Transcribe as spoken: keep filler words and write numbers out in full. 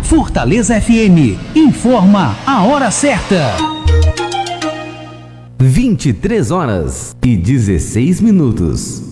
Fortaleza F M informa a hora certa. vinte e três horas e dezesseis minutos.